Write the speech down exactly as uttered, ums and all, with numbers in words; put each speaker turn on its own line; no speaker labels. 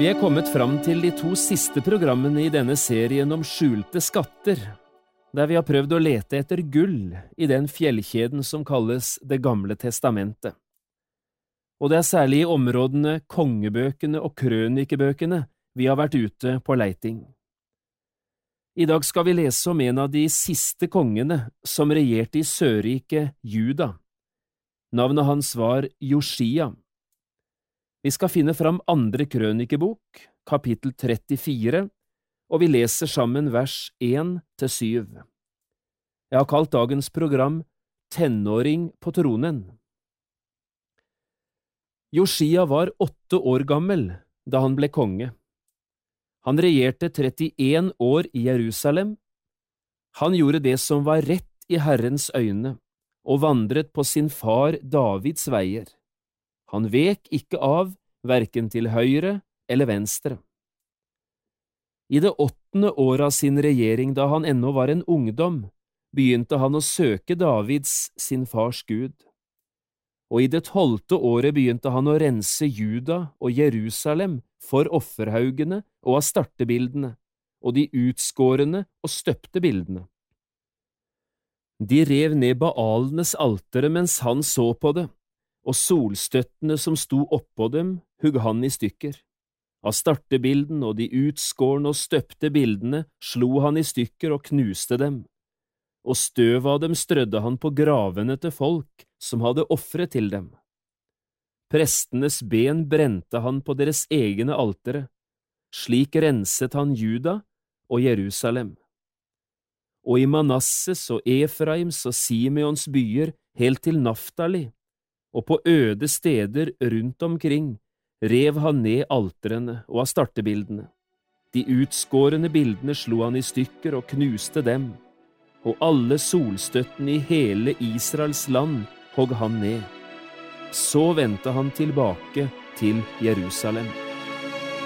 Vi er kommet fram til de to siste programmene i denne serien om skjulte skatter, der vi har prøvd å lete etter gull i den fjellkjeden som kalles Det gamle testamentet. Og det er særlig i områdene kongebøkene og krønikebøkene vi har vært ute på leiting. I dag skal vi lese om en av de siste kongene som regjerte i Sørriket Juda. Navnet hans var Josia. Vi skal finne fram andre krønikebok, kapittel trettifire, og vi leser sammen vers én til syv. Jeg har kalt dagens program Tenåring på tronen. Josia var åtte år gammel da han ble konge. Han regjerte trettien år i Jerusalem. Han gjorde det som var rett i Herrens øyne, og vandret på sin far Davids veier. Han vek ikke av, hverken til høyre eller venstre. I det åttende året av sin regjering, da han ennå var en ungdom, begynte han å søke Davids, sin fars Gud. Og i det tolvte året begynte han å rense Juda og Jerusalem for offerhaugene og astartebildene, og de utskårene og støpte bildene. De rev ned Baalenes altere mens han så på det, og solstøttene som sto oppå dem, hugg han i stykker. Astartebilden og de utskårne og støpte bildene slo han i stykker og knuste dem, og støv av dem strødde han på gravene til folk som hadde ofret til dem. Prestenes ben brente han på deres egne altere, slik renset han Juda og Jerusalem. Og i Manasses og Efraims og Simeons byer helt til Naftali, og på øde steder rundt omkring rev han ned alterene og astartebildene. De utskårene bildene slo han i stykker og knuste dem, og alle solstøttene i hele Israels land hogg han ned. Så vendte han tilbake til Jerusalem.